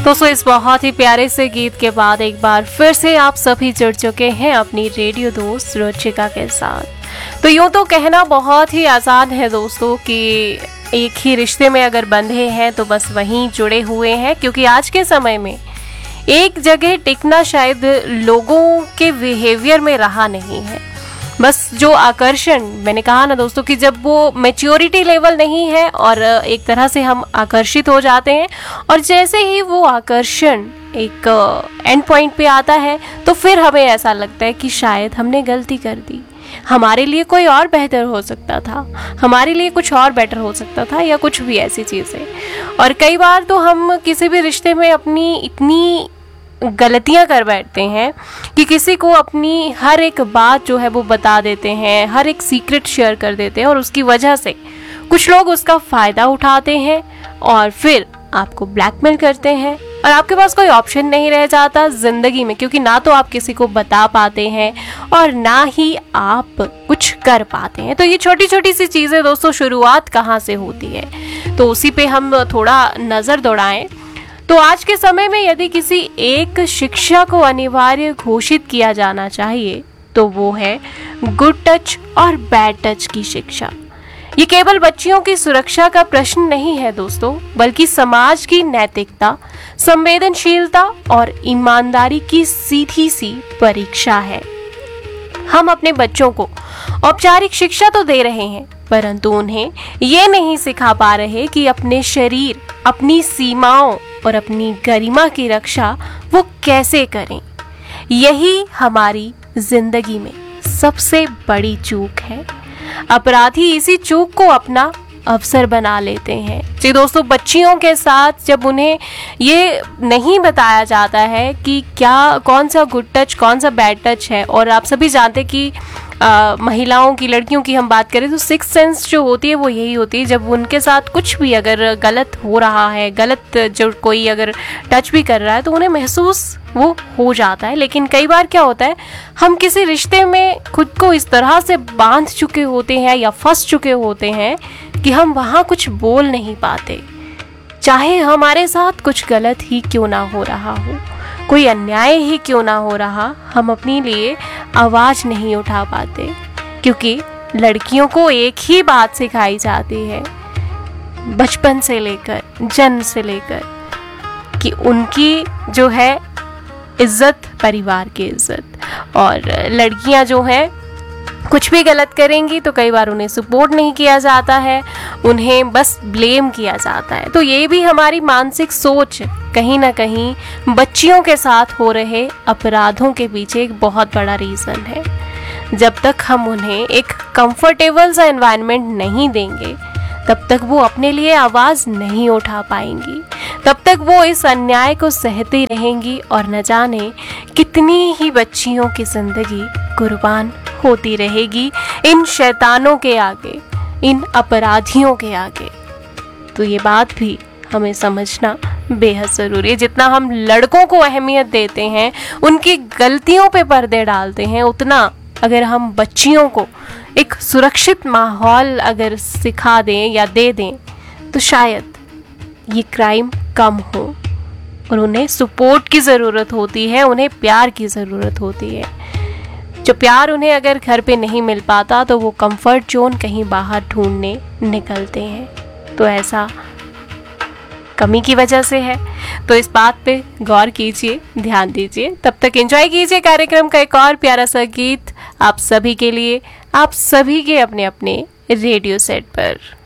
दोस्तों इस बहुत ही प्यारे से गीत के बाद एक बार फिर से आप सभी जुड़ चुके हैं अपनी रेडियो दोस्त रुचिका के साथ। तो यूँ तो कहना बहुत ही आसान है दोस्तों कि एक ही रिश्ते में अगर बंधे हैं तो बस वहीं जुड़े हुए हैं, क्योंकि आज के समय में एक जगह टिकना शायद लोगों के बिहेवियर में रहा नहीं है। बस जो आकर्षण, मैंने कहा ना दोस्तों कि जब वो मैच्योरिटी लेवल नहीं है और एक तरह से हम आकर्षित हो जाते हैं, और जैसे ही वो आकर्षण एक एंड पॉइंट पे आता है तो फिर हमें ऐसा लगता है कि शायद हमने गलती कर दी, हमारे लिए कोई और बेहतर हो सकता था, हमारे लिए कुछ और बेटर हो सकता था, या कुछ भी ऐसी चीज़ें। और कई बार तो हम किसी भी रिश्ते में अपनी इतनी गलतियां कर बैठते हैं कि किसी को अपनी हर एक बात जो है वो बता देते हैं, हर एक सीक्रेट शेयर कर देते हैं, और उसकी वजह से कुछ लोग उसका फ़ायदा उठाते हैं और फिर आपको ब्लैकमेल करते हैं, और आपके पास कोई ऑप्शन नहीं रह जाता ज़िंदगी में, क्योंकि ना तो आप किसी को बता पाते हैं और ना ही आप कुछ कर पाते हैं। तो ये छोटी छोटी सी चीज़ें दोस्तों शुरुआत कहाँ से होती है, तो उसी पे हम थोड़ा नज़र दौड़ाएं। तो आज के समय में यदि किसी एक शिक्षा को अनिवार्य घोषित किया जाना चाहिए तो वो है गुड टच और बैड टच की शिक्षा। ये केवल बच्चियों की सुरक्षा का प्रश्न नहीं है दोस्तों, बल्कि समाज की नैतिकता, संवेदनशीलता और ईमानदारी की सीधी सी परीक्षा है। हम अपने बच्चों को औपचारिक शिक्षा तो दे रहे हैं, परंतु उन्हें ये नहीं सिखा पा रहे कि अपने शरीर, अपनी सीमाओं और अपनी गरिमा की रक्षा वो कैसे करें। यही हमारी जिंदगी में सबसे बड़ी चूक है। अपराधी इसी चूक को अपना अवसर बना लेते हैं। जी दोस्तों, बच्चियों के साथ जब उन्हें ये नहीं बताया जाता है कि क्या, कौन सा गुड टच, कौन सा बैड टच है, और आप सभी जानते कि महिलाओं की, लड़कियों की हम बात करें तो सिक्स सेंस जो होती है वो यही होती है, जब उनके साथ कुछ भी अगर गलत हो रहा है, गलत जो कोई अगर टच भी कर रहा है तो उन्हें महसूस वो हो जाता है। लेकिन कई बार क्या होता है, हम किसी रिश्ते में खुद को इस तरह से बांध चुके होते हैं या फंस चुके होते हैं कि हम वहाँ कुछ बोल नहीं पाते, चाहे हमारे साथ कुछ गलत ही क्यों ना हो रहा हो, कोई अन्याय ही क्यों ना हो रहा, हम अपने लिए आवाज़ नहीं उठा पाते, क्योंकि लड़कियों को एक ही बात सिखाई जाती है बचपन से लेकर, जन्म से लेकर, कि उनकी जो है इज्जत परिवार की इज्जत, और लड़कियां जो हैं कुछ भी गलत करेंगी तो कई बार उन्हें सपोर्ट नहीं किया जाता है, उन्हें बस ब्लेम किया जाता है। तो ये भी हमारी मानसिक सोच कहीं ना कहीं बच्चियों के साथ हो रहे अपराधों के पीछे एक बहुत बड़ा रीज़न है। जब तक हम उन्हें एक कंफर्टेबल सा एनवायरनमेंट नहीं देंगे तब तक वो अपने लिए आवाज़ नहीं उठा पाएंगी, तब तक वो इस अन्याय को सहती रहेंगी, और न जाने कितनी ही बच्चियों की ज़िंदगी कुर्बान होती रहेगी इन शैतानों के आगे, इन अपराधियों के आगे। तो ये बात भी हमें समझना बेहद ज़रूरी है। जितना हम लड़कों को अहमियत देते हैं, उनकी गलतियों पे पर्दे डालते हैं, उतना अगर हम बच्चियों को एक सुरक्षित माहौल अगर सिखा दें या दे दें तो शायद ये क्राइम कम हो। और उन्हें सपोर्ट की ज़रूरत होती है, उन्हें प्यार की ज़रूरत होती है। जो प्यार उन्हें अगर घर पे नहीं मिल पाता तो वो कंफर्ट जोन कहीं बाहर ढूंढने निकलते हैं। तो ऐसा कमी की वजह से है। तो इस बात पे गौर कीजिए, ध्यान दीजिए। तब तक एंजॉय कीजिए कार्यक्रम का एक और प्यारा सा गीत आप सभी के लिए, आप सभी के अपने अपने रेडियो सेट पर।